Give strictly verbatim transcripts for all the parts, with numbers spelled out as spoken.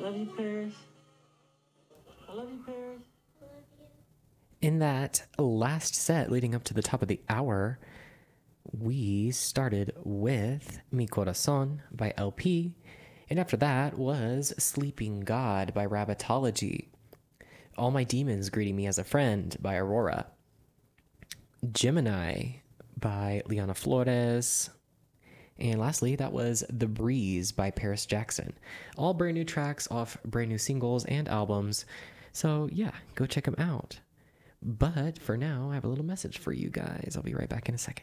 love you, Paris. I love you, Paris. In that last set leading up to the top of the hour, we started with Mi Corazon by L P, and after that was Sleeping God by Rabbitology, All My Demons Greeting Me as a Friend by Aurora, Gemini by Liana Flores, and lastly, that was The Breeze by Paris Jackson. All brand new tracks off brand new singles and albums, so yeah, go check them out. But for now, I have a little message for you guys. I'll be right back in a second.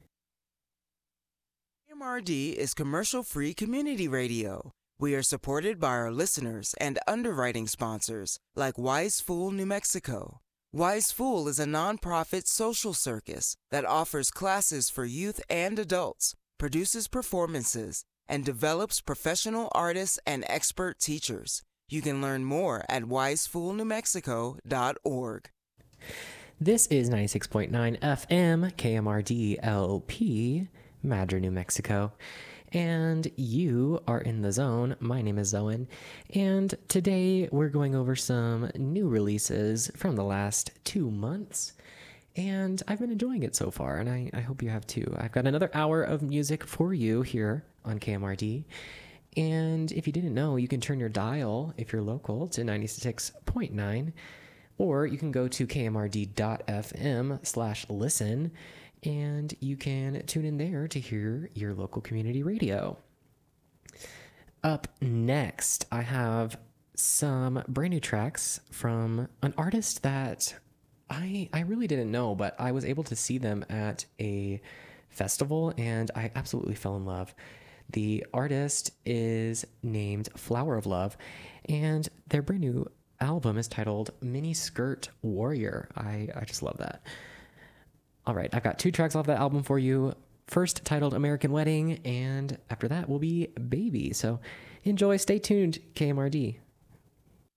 K M R D is commercial-free community radio. We are supported by our listeners and underwriting sponsors like Wise Fool New Mexico. Wise Fool is a nonprofit social circus that offers classes for youth and adults, produces performances, and develops professional artists and expert teachers. You can learn more at wise fool new mexico dot org. This is ninety-six point nine F M, K M R D L P, Madrid, New Mexico. And you are in the zone. My name is Zoen. And today we're going over some new releases from the last two months. And I've been enjoying it so far, and I, I hope you have too. I've got another hour of music for you here on K M R D. And if you didn't know, you can turn your dial, if you're local, to ninety-six point nine. Or you can go to k m r d dot f m slash listen, and you can tune in there to hear your local community radio. Up next, I have some brand new tracks from an artist that I I really didn't know, but I was able to see them at a festival, and I absolutely fell in love. The artist is named Flower of Love, and their brand new album is titled Mini Skirt Warrior. I, I just love that. All right, I've got two tracks off that album for you. First titled American Wedding, and after that will be Baby. So enjoy, stay tuned, K M R D.